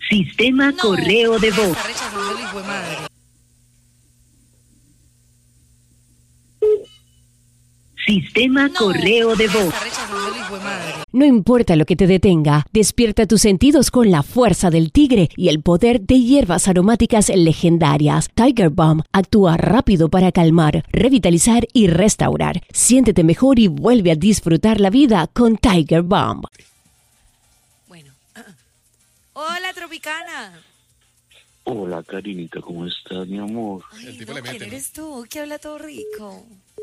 Sistema correo de voz. Está rechazando el hijo de madre. Sistema correo de voz. Está rechazando el hijo de madre. No importa lo que te detenga, despierta tus sentidos con la fuerza del tigre y el poder de hierbas aromáticas legendarias. Tiger Balm actúa rápido para calmar, revitalizar y restaurar. Siéntete mejor y vuelve a disfrutar la vida con Tiger Balm. Bueno. Hola, Tropicana. Hola, Karinita, ¿cómo estás, mi amor? Ay, El tipo no, le mete, ¿quién ¿no? eres tú? Que habla todo rico.